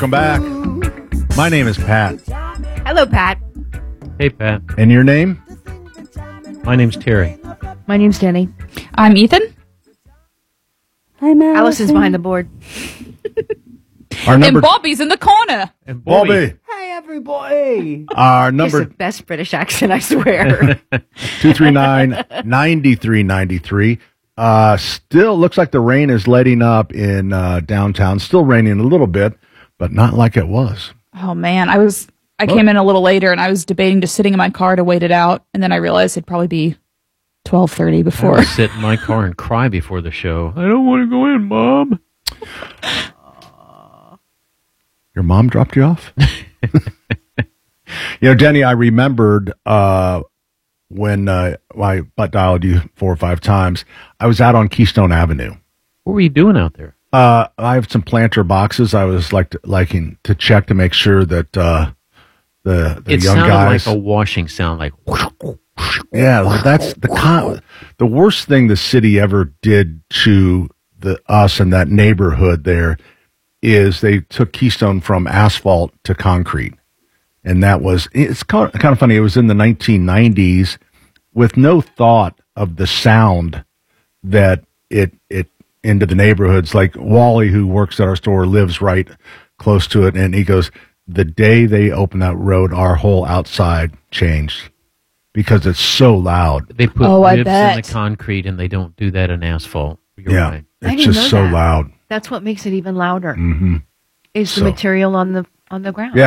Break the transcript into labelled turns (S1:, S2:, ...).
S1: Welcome back. My name is Pat.
S2: Hello, Pat.
S3: Hey, Pat.
S1: And your name?
S3: My name's Terry.
S2: My name's Denny.
S4: I'm Ethan.
S5: I'm
S2: Allison's behind the board.
S1: Our number,
S4: And Bobby's in the corner.
S3: And
S1: Bobby.
S5: Hey, everybody.
S1: Our
S2: It's
S1: number
S2: the best British accent, I swear.
S1: 239-9393. Still looks like the rain is letting up in downtown. Still raining a little bit, but not like it was.
S4: Oh, man. I came in a little later, and I was debating just sitting in my car to wait it out, and then I realized it'd probably be 12:30
S3: I
S4: before.
S3: would sit in my car and cry before the show. I don't want to go in, Mom.
S1: Your mom dropped you off? Denny, I remembered when I butt dialed you 4 or 5 times. I was out on Keystone Avenue.
S3: What were you doing out there?
S1: I have some planter boxes. I was liking to check to make sure that the
S3: It
S1: young
S3: sounded
S1: guys.
S3: like a washing sound, like.
S1: Yeah, that's the worst thing the city ever did to us and that neighborhood there is they took Keystone from asphalt to concrete. And it's kind of funny. It was in the 1990s with no thought of the sound that it into the neighborhoods. Like Wally, who works at our store, lives right close to it. And he goes, the day they opened that road, our whole outside changed because it's so loud.
S3: They put
S4: I
S3: ribs in
S4: bet.
S3: the concrete, and they don't do that in asphalt. You're
S1: Yeah,
S3: right.
S2: I
S1: it's
S2: didn't
S1: just
S2: know
S1: so
S2: that.
S1: loud.
S2: That's what makes it even louder.
S1: Mm-hmm.
S2: Is the
S1: So-
S2: material on the ground.
S1: Yeah.